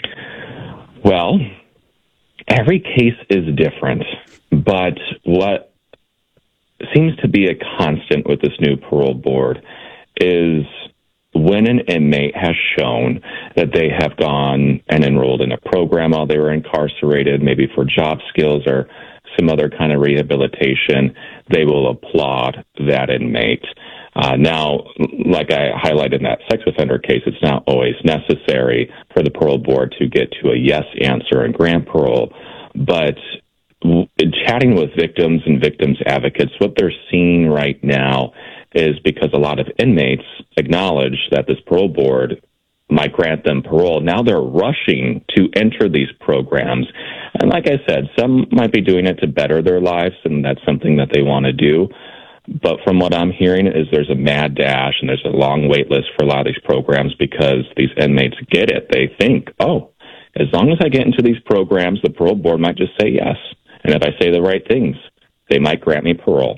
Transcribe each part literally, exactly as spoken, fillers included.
Well, every case is different, but what seems to be a constant with this new parole board is when an inmate has shown that they have gone and enrolled in a program while they were incarcerated, maybe for job skills or some other kind of rehabilitation, they will applaud that inmate. Uh, now, like I highlighted in that sex offender case, it's not always necessary for the parole board to get to a yes answer and grant parole. But w- chatting with victims and victims advocates, what they're seeing right now is because a lot of inmates acknowledge that this parole board might grant them parole. Now they're rushing to enter these programs. And like I said, some might be doing it to better their lives, and that's something that they want to do. But from what I'm hearing is there's a mad dash and there's a long wait list for a lot of these programs because these inmates get it. They think, oh, as long as I get into these programs, the parole board might just say yes. And if I say the right things, they might grant me parole.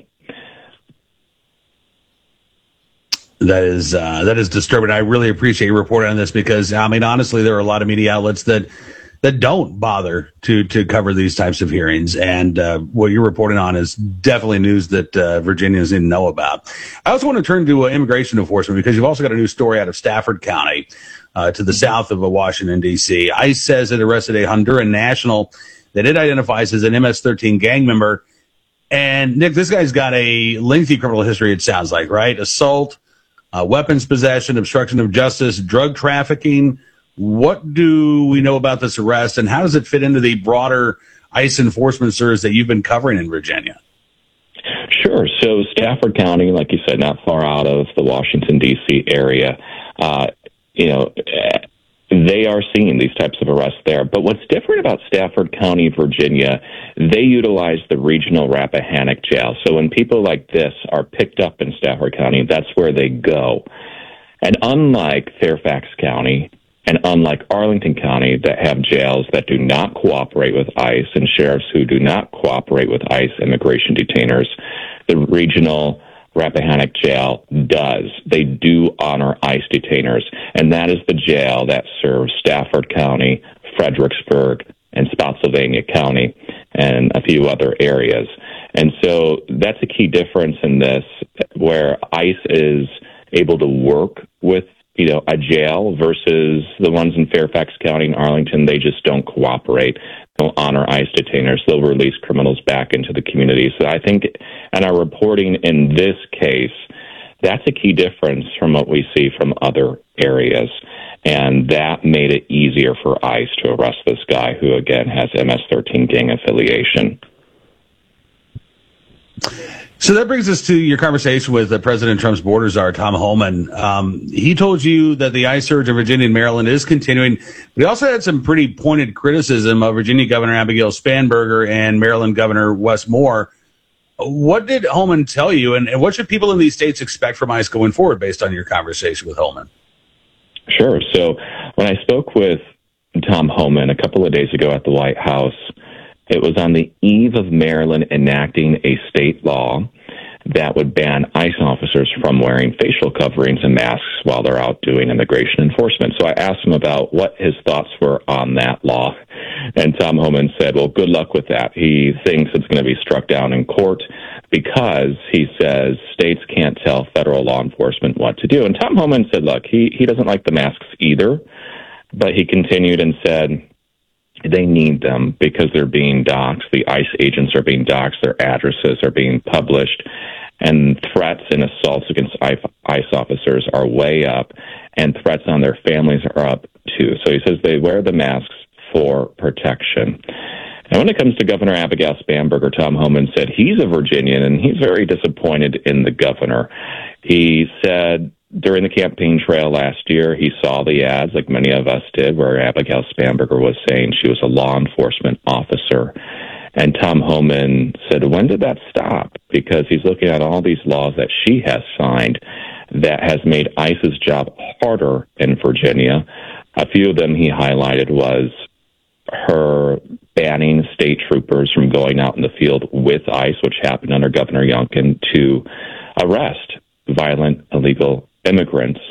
That is uh, that is disturbing. I really appreciate your report on this because, I mean, honestly, there are a lot of media outlets that that don't bother to to cover these types of hearings. And uh, what you're reporting on is definitely news that uh, Virginians didn't know about. I also want to turn to uh, immigration enforcement because you've also got a new story out of Stafford County uh, to the south of uh, Washington, D C ICE says it arrested a Honduran national that it identifies as an M S thirteen gang member. And, Nick, this guy's got a lengthy criminal history, it sounds like, right? Assault, Uh, weapons possession, obstruction of justice, drug trafficking. What do we know about this arrest, and how does it fit into the broader ICE enforcement service that you've been covering in Virginia? Sure. So Stafford County, like you said, not far out of the Washington, D C area, uh, you know, they are seeing these types of arrests there. But what's different about Stafford County, Virginia, they utilize the regional Rappahannock jail. So when people like this are picked up in Stafford County, that's where they go. And unlike Fairfax County and unlike Arlington County that have jails that do not cooperate with ICE and sheriffs who do not cooperate with ICE immigration detainers, the regional Rappahannock jail does. They do honor ICE detainers, and that is the jail that serves Stafford County, Fredericksburg, and Spotsylvania County, and a few other areas. And so that's a key difference in this, where ICE is able to work with, you know, a jail versus the ones in Fairfax County and Arlington. They just don't cooperate. They'll honor ICE detainers. They'll release criminals back into the community. So I think, and our reporting in this case, that's a key difference from what we see from other areas. And that made it easier for ICE to arrest this guy who, again, has M S thirteen gang affiliation. So that brings us to your conversation with uh, President Trump's border czar, Tom Homan. Um, he told you that the ICE surge in Virginia and Maryland is continuing, but he also had some pretty pointed criticism of Virginia Governor Abigail Spanberger and Maryland Governor Wes Moore. What did Homan tell you, and, and what should people in these states expect from ICE going forward based on your conversation with Homan? Sure. So when I spoke with Tom Homan a couple of days ago at the White House, it was on the eve of Maryland enacting a state law that would ban ICE officers from wearing facial coverings and masks while they're out doing immigration enforcement. So I asked him about what his thoughts were on that law. And Tom Homan said, well, good luck with that. He thinks it's going to be struck down in court because, he says, states can't tell federal law enforcement what to do. And Tom Homan said, look, he, he doesn't like the masks either, but he continued and said, they need them because they're being doxxed. The ICE agents are being doxxed. Their addresses are being published. And threats and assaults against ICE officers are way up, and threats on their families are up, too. So he says they wear the masks for protection. And when it comes to Governor Abigail Spanberger, Tom Homan said he's a Virginian, and he's very disappointed in the governor. He said during the campaign trail last year, he saw the ads, like many of us did, where Abigail Spanberger was saying she was a law enforcement officer. And Tom Homan said, when did that stop? Because he's looking at all these laws that she has signed that has made ICE's job harder in Virginia. A few of them he highlighted was her banning state troopers from going out in the field with ICE, which happened under Governor Youngkin, to arrest violent illegal immigrants.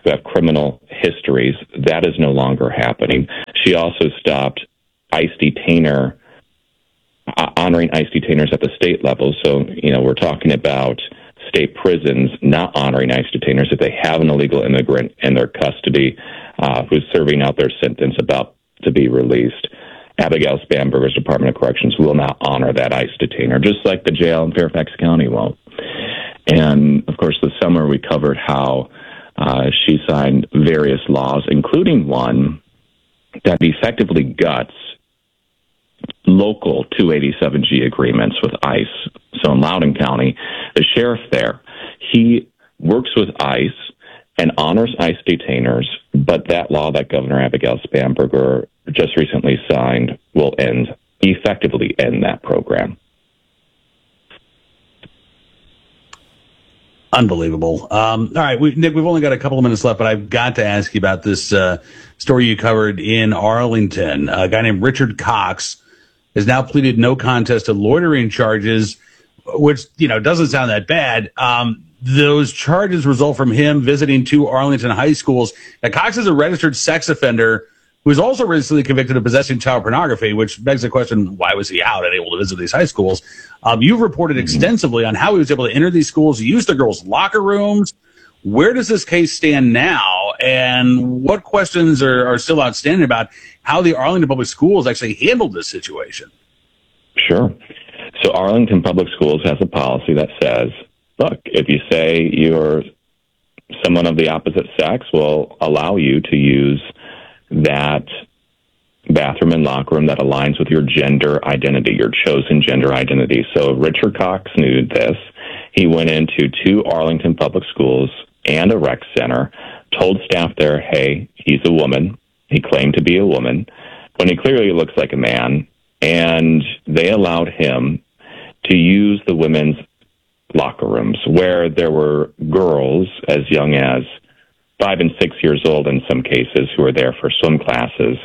who have criminal histories. That is no longer happening. She also stopped ICE detainer, uh, honoring ICE detainers at the state level. So, you know, we're talking about state prisons not honoring ICE detainers if they have an illegal immigrant in their custody uh, who's serving out their sentence about to be released. Abigail Spanberger's Department of Corrections will not honor that ICE detainer, just like the jail in Fairfax County won't. And, of course, this summer we covered how uh, she signed various laws, including one that effectively guts local two eighty-seven G agreements with ICE. So in Loudoun County, the sheriff there, he works with ICE and honors ICE detainers, but that law that Governor Abigail Spanberger just recently signed will end, effectively end that program. Unbelievable. Um, all right, we, Nick, we've only got a couple of minutes left, but I've got to ask you about this uh, story you covered in Arlington. A guy named Richard Cox has now pleaded no contest to loitering charges, which, you know, doesn't sound that bad. Um, those charges result from him visiting two Arlington high schools. Now, Cox is a registered sex offender who was also recently convicted of possessing child pornography, which begs the question, why was he out and able to visit these high schools? Um, you've reported extensively on how he was able to enter these schools, use the girls' locker rooms. Where does this case stand now, and what questions are, are still outstanding about how the Arlington Public Schools actually handled this situation? Sure. So Arlington Public Schools has a policy that says, look, if you say you're someone of the opposite sex, we'll allow you to use that bathroom and locker room that aligns with your gender identity, your chosen gender identity. So Richard Cox knew this. He went into two Arlington Public Schools and a rec center, told staff there, hey, he's a woman. He claimed to be a woman, when he clearly looks like a man. And they allowed him to use the women's locker rooms where there were girls as young as five and six years old in some cases who were there for swim classes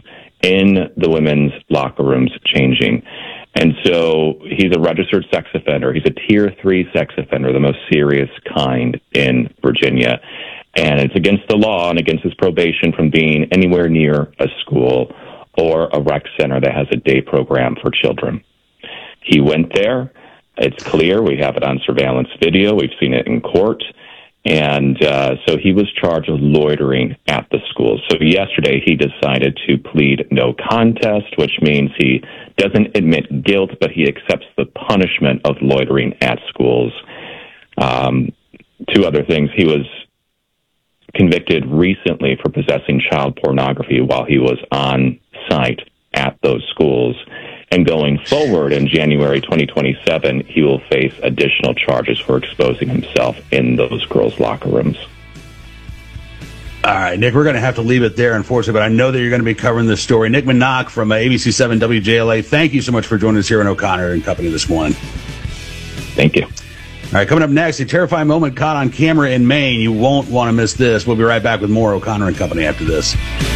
in the women's locker rooms changing. And so he's a registered sex offender. He's a tier three sex offender, the most serious kind in Virginia. And it's against the law and against his probation from being anywhere near a school or a rec center that has a day program for children. He went there. It's clear. We have it on surveillance video. We've seen it in court. And uh, so he was charged with loitering at the school. So yesterday he decided to plead no contest, which means he doesn't admit guilt, but he accepts the punishment of loitering at schools. Um, two other things. He was convicted recently for possessing child pornography while he was on site at those schools. And going forward in January twenty twenty-seven, he will face additional charges for exposing himself in those girls' locker rooms. All right, Nick, we're going to have to leave it there, unfortunately, but I know that you're going to be covering this story. Nick Minock from uh, A B C seven W J L A, thank you so much for joining us here on O'Connor and Company this morning. Thank you. All right, coming up next, a terrifying moment caught on camera in Maine. You won't want to miss this. We'll be right back with more O'Connor and Company after this.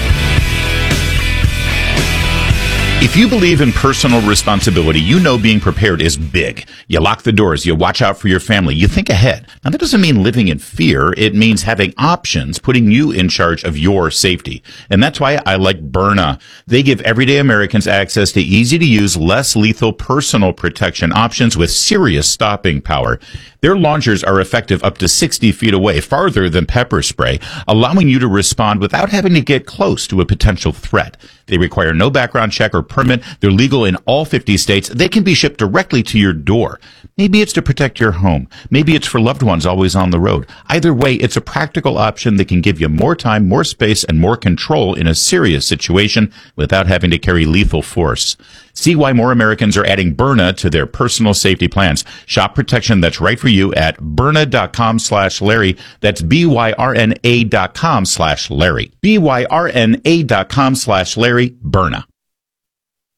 If you believe in personal responsibility, you know being prepared is big. You lock the doors, you watch out for your family, you think ahead. Now, that doesn't mean living in fear. It means having options, putting you in charge of your safety. And that's why I like Byrna. They give everyday Americans access to easy-to-use, less lethal personal protection options with serious stopping power. Their launchers are effective up to sixty feet away, farther than pepper spray, allowing you to respond without having to get close to a potential threat. They require no background check or permit. They're legal in all fifty states. They can be shipped directly to your door. Maybe it's to protect your home. Maybe it's for loved ones always on the road. Either way, it's a practical option that can give you more time, more space, and more control in a serious situation without having to carry lethal force. See why more Americans are adding Byrna to their personal safety plans. Shop protection that's right for you at Byrna.com slash Larry. That's B-Y-R-N-A dot com slash Larry. B-Y-R-N-A dot com slash Larry. Byrna.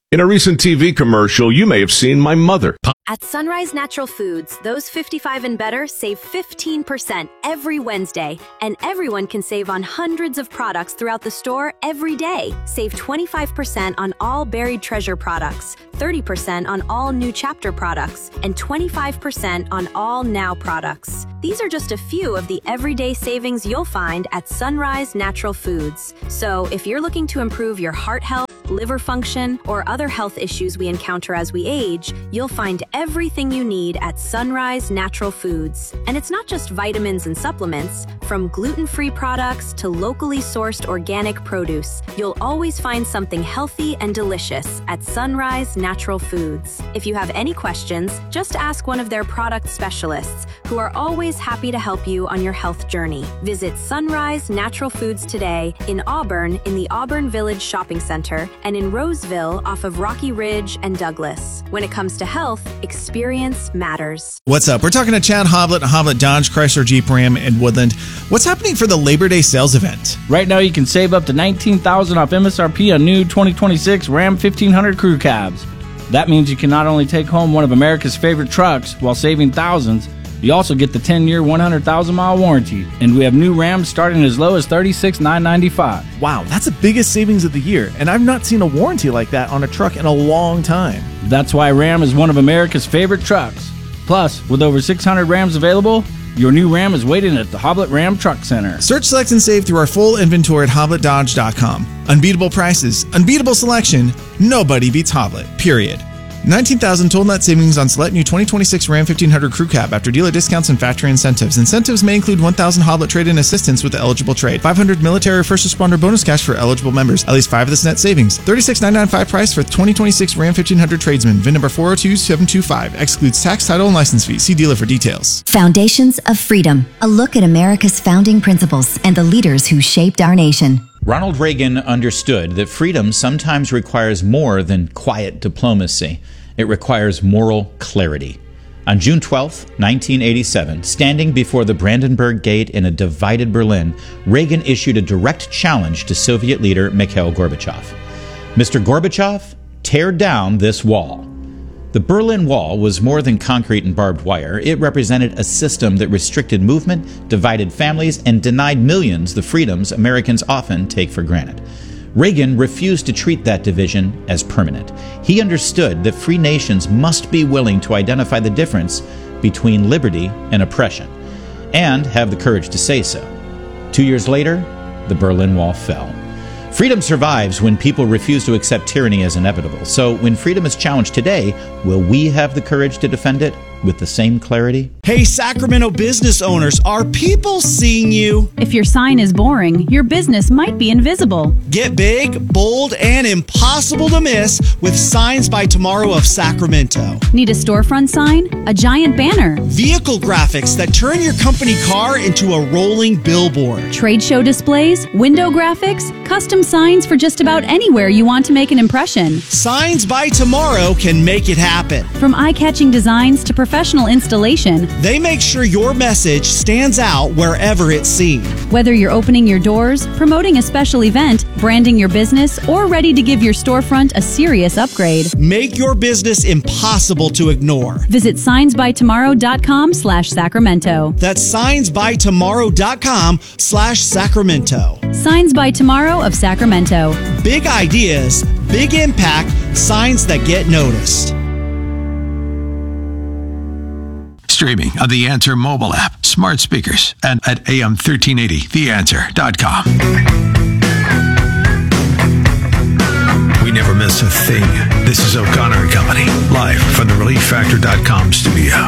In a recent T V commercial, you may have seen my mother. At Sunrise Natural Foods, those fifty-five and better save fifteen percent every Wednesday, and everyone can save on hundreds of products throughout the store every day. Save twenty-five percent on all Buried Treasure products, thirty percent on all New Chapter products, and twenty-five percent on all Now products. These are just a few of the everyday savings you'll find at Sunrise Natural Foods. So if you're looking to improve your heart health, liver function, or other health issues we encounter as we age, you'll find everything you need at Sunrise Natural Foods. And it's not just vitamins and supplements. From gluten-free products to locally sourced organic produce, you'll always find something healthy and delicious at Sunrise Natural Foods. If you have any questions, just ask one of their product specialists, who are always happy to help you on your health journey. Visit Sunrise Natural Foods today in Auburn in the Auburn Village Shopping Center and in Roseville off of Rocky Ridge and Douglas. When it comes to health, experience matters. What's up? We're talking to Chad Hoblet, Hoblet Dodge, Chrysler, Jeep, Ram, and Woodland. What's happening for the Labor Day sales event? Right now, you can save up to nineteen thousand dollars off M S R P on new twenty twenty-six Ram fifteen hundred crew cabs. That means you can not only take home one of America's favorite trucks while saving thousands, you also get the ten-year, one hundred thousand mile warranty. And we have new Rams starting as low as thirty-six thousand nine hundred ninety-five dollars. Wow, that's the biggest savings of the year, and I've not seen a warranty like that on a truck in a long time. That's why Ram is one of America's favorite trucks. Plus, with over six hundred Rams available, your new Ram is waiting at the Hoblet Ram Truck Center. Search, select, and save through our full inventory at hoblet dodge dot com. Unbeatable prices, unbeatable selection, nobody beats Hoblet, period. nineteen thousand total net savings on select new twenty twenty-six Ram fifteen hundred crew cab after dealer discounts and factory incentives. Incentives may include one thousand Hoblet trade-in assistance with the eligible trade, five hundred military or first responder bonus cash for eligible members, at least five of this net savings, thirty-six thousand nine hundred ninety-five price for twenty twenty-six Ram fifteen hundred tradesman, V I N number four oh two seven two five, excludes tax, title, and license fees. See dealer for details. Foundations of Freedom, a look at America's founding principles and the leaders who shaped our nation. Ronald Reagan understood that freedom sometimes requires more than quiet diplomacy. It requires moral clarity. On June twelfth, nineteen eighty-seven, standing before the Brandenburg Gate in a divided Berlin, Reagan issued a direct challenge to Soviet leader Mikhail Gorbachev. Mister Gorbachev, tear down this wall. The Berlin Wall was more than concrete and barbed wire. It represented a system that restricted movement, divided families, and denied millions the freedoms Americans often take for granted. Reagan refused to treat that division as permanent. He understood that free nations must be willing to identify the difference between liberty and oppression, and have the courage to say so. Two years later, the Berlin Wall fell. Freedom survives when people refuse to accept tyranny as inevitable. So when freedom is challenged today, will we have the courage to defend it with the same clarity? Hey, Sacramento business owners, are people seeing you? If your sign is boring, your business might be invisible. Get big, bold, and impossible to miss with Signs by Tomorrow of Sacramento. Need a storefront sign? A giant banner? Vehicle graphics that turn your company car into a rolling billboard. Trade show displays? Window graphics? Custom signs for just about anywhere you want to make an impression. Signs by Tomorrow can make it happen. From eye-catching designs to professional installation, they make sure your message stands out wherever it's seen. Whether you're opening your doors, promoting a special event, branding your business, or ready to give your storefront a serious upgrade, make your business impossible to ignore. Visit signs by tomorrow dot com slash Sacramento. That's signs by tomorrow dot com slash Sacramento. Signs by Tomorrow of Sacramento. Big ideas, big impact, signs that get noticed. Streaming on the Answer mobile app, smart speakers, and at A M thirteen eighty the answer dot com. We never miss a thing. This is O'Connor and Company, live from the relief factor dot com studio.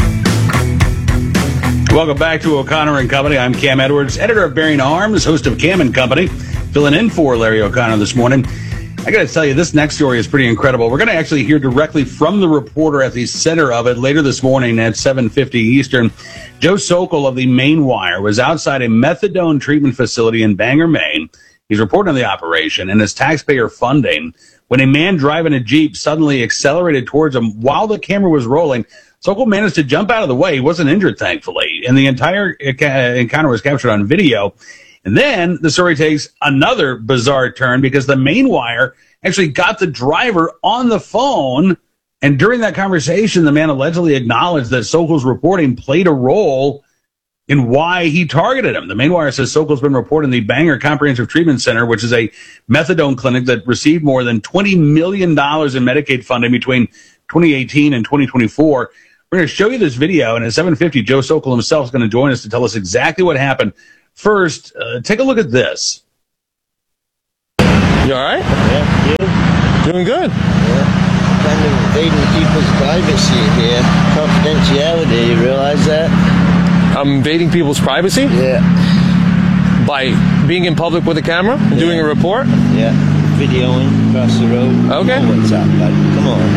Welcome back to O'Connor and Company. I'm Cam Edwards, editor of Bearing Arms, host of Cam and Company, filling in for Larry O'Connor this morning. I got to tell you, this next story is pretty incredible. We're going to actually hear directly from the reporter at the center of it later this morning at seven fifty Eastern. Joe Sokol of the Maine Wire was outside a methadone treatment facility in Bangor, Maine. He's reporting on the operation and his taxpayer funding when a man driving a Jeep suddenly accelerated towards him while the camera was rolling. Sokol managed to jump out of the way. He wasn't injured, thankfully, and the entire encounter was captured on video. And then the story takes another bizarre turn because the main wire actually got the driver on the phone. And during that conversation, the man allegedly acknowledged that Sokol's reporting played a role in why he targeted him. The main wire says Sokol's been reporting the Bangor Comprehensive Treatment Center, which is a methadone clinic that received more than twenty million dollars in Medicaid funding between twenty eighteen and twenty twenty-four. We're going to show you this video, and at seven fifty, Joe Sokol himself is going to join us to tell us exactly what happened. First, uh, take a look at this. You all right? Yeah, you? Doing good. Yeah. Kind of invading people's privacy here. Confidentiality, you realize that? I'm invading people's privacy? Yeah. By being in public with a camera and yeah. doing a report? Yeah. Videoing across the road. Okay. Oh, what's up, bud? Come on.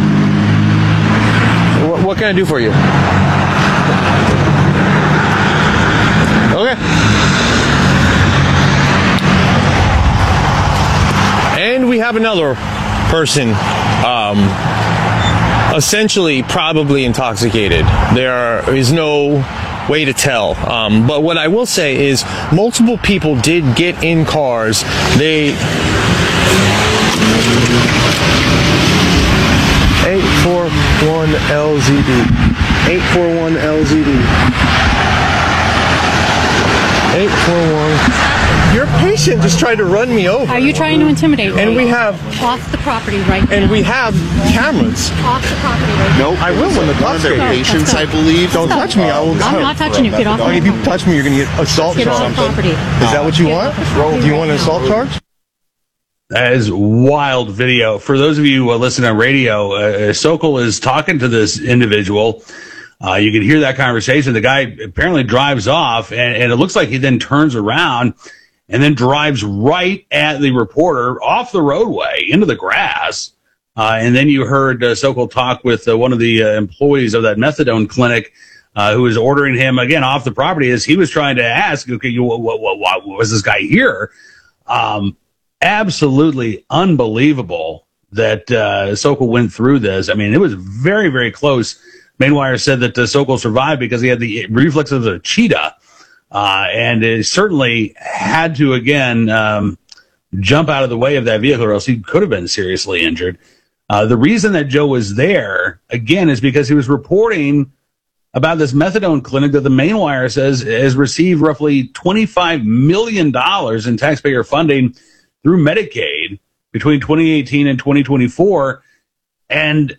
What, what can I do for you? Okay. And we have another person, um, essentially probably intoxicated. There is no way to tell. Um, but what I will say is multiple people did get in cars. They... eight four one L Z D. eight four one L Z D. eight four one. Your patient just tried to run me over. Are you trying to intimidate me? And we have... Off the property right now. And we have cameras. Off the property right now. Nope. I will when the cops get here. Patients, I believe. Don't touch me. I will I'm not touching you. Get off the property. If you touch me, you're going to get assault Get charge. off the property. Is that what you want? Do you want an assault charge? That is wild video. For those of you uh, listening on radio, uh, Sokol is talking to this individual. Uh, you can hear that conversation. The guy apparently drives off, and, and it looks like he then turns around and then drives right at the reporter off the roadway into the grass. Uh, and then you heard uh, Sokol talk with uh, one of the uh, employees of that methadone clinic uh, who was ordering him, again, off the property as he was trying to ask, okay, you, what, what, what, what was this guy here? Um, absolutely unbelievable that uh, Sokol went through this. I mean, it was very, very close. Mainwire said that uh, Sokol survived because he had the reflexes of a cheetah. Uh, and it certainly had to, again, um, jump out of the way of that vehicle, or else he could have been seriously injured. Uh, the reason that Joe was there, again, is because he was reporting about this methadone clinic that the Mainwire says has received roughly twenty-five million dollars in taxpayer funding through Medicaid between twenty eighteen and twenty twenty-four. And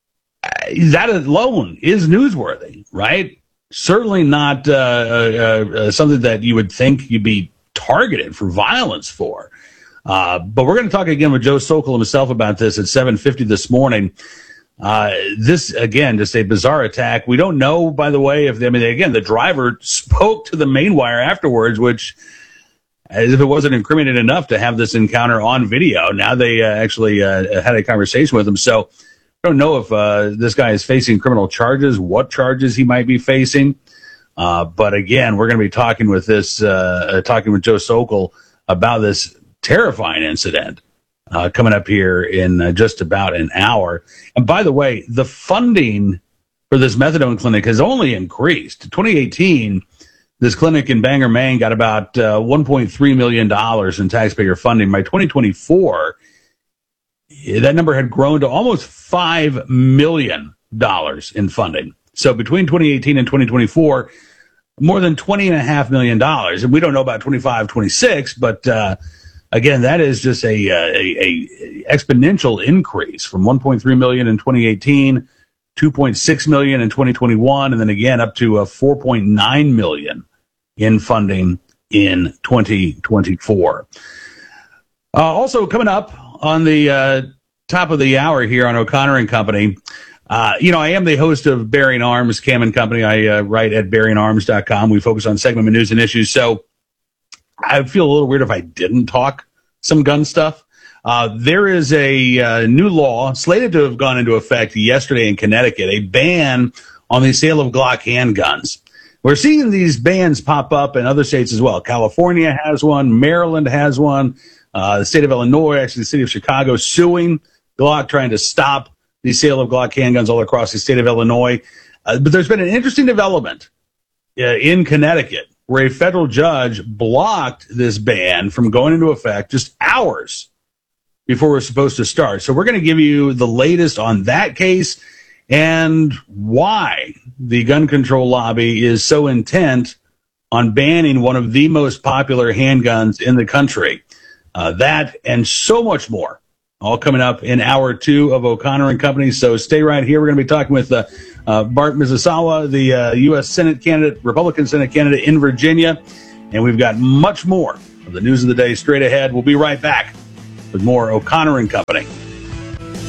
that alone is newsworthy, right? Certainly not uh, uh, uh, something that you would think you'd be targeted for violence for. Uh, but we're going to talk again with Joe Sokol himself about this at seven fifty this morning. Uh, this, again, just a bizarre attack. We don't know, by the way, if, I mean, again, the driver spoke to the Mainwire afterwards, which, as if it wasn't incriminating enough to have this encounter on video. Now they uh, actually uh, had a conversation with him. So, I don't know if uh, this guy is facing criminal charges, what charges he might be facing. Uh, but again, we're going to be talking with this, uh, talking with Joe Sokol about this terrifying incident uh, coming up here in uh, just about an hour. And by the way, the funding for this methadone clinic has only increased. In twenty eighteen, this clinic in Bangor, Maine got about uh, one point three million dollars in taxpayer funding. By twenty twenty-four, that number had grown to almost five million dollars in funding. So between twenty eighteen and twenty twenty-four, more than twenty and a half million dollars. And we don't know about twenty-five, twenty-six, but uh, again, that is just a, a, a exponential increase from one point three million in twenty eighteen, two point six million in twenty twenty-one, and then again up to a four point nine million in funding in twenty twenty-four. Uh, also coming up on the uh, top of the hour here on O'Connor and Company, uh, you know, I am the host of Bearing Arms, Cam and Company. I uh, write at bearing arms dot com. We focus on segment news and issues. So I feel a little weird if I didn't talk some gun stuff. Uh, there is a uh, new law slated to have gone into effect yesterday in Connecticut, a ban on the sale of Glock handguns. We're seeing these bans pop up in other states as well. California has one. Maryland has one. Uh, the state of Illinois, actually the city of Chicago, suing Glock, trying to stop the sale of Glock handguns all across the state of Illinois. Uh, but there's been an interesting development uh, in Connecticut where a federal judge blocked this ban from going into effect just hours before we're supposed to start. So we're going to give you the latest on that case and why the gun control lobby is so intent on banning one of the most popular handguns in the country. Uh, that and so much more, all coming up in hour two of O'Connor and Company. So stay right here. We're going to be talking with uh, uh, Bart Mizusawa, the uh, U S Senate candidate, Republican Senate candidate in Virginia. And we've got much more of the news of the day straight ahead. We'll be right back with more O'Connor and Company.